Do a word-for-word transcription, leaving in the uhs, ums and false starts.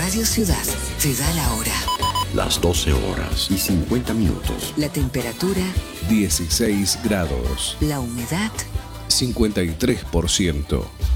Radio Ciudad te da la hora. Las doce horas y cincuenta minutos. La temperatura dieciséis grados. La humedad cincuenta y tres por ciento.